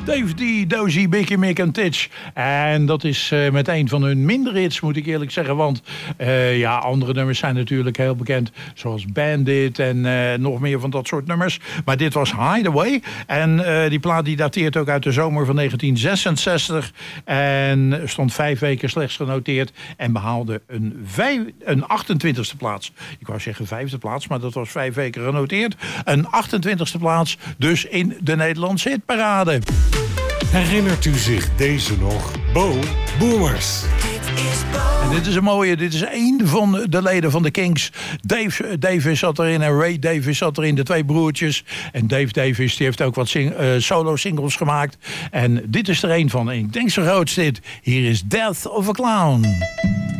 Dave D, Dozy, Bicky, Mick en Titch. En dat is met een van hun mindere hits, moet ik eerlijk zeggen. Want andere nummers zijn natuurlijk heel bekend. Zoals Bandit en nog meer van dat soort nummers. Maar dit was Hideaway. En die plaat die dateert ook uit de zomer van 1966. En stond 5 weken slechts genoteerd. En behaalde een 28e plaats. Ik wou zeggen 5e plaats, maar dat was 5 weken genoteerd. Een 28e plaats, dus in de Nederlandse hitparade. Herinnert u zich deze nog? Bo Boomers. En dit is een mooie, dit is één van de leden van de Kings. Dave Davis zat erin en Ray Davis zat erin, de 2 broertjes. En Dave Davis die heeft ook wat solo singles gemaakt. En dit is er één van. En ik denk zo groot dit. Hier is Death of a Clown.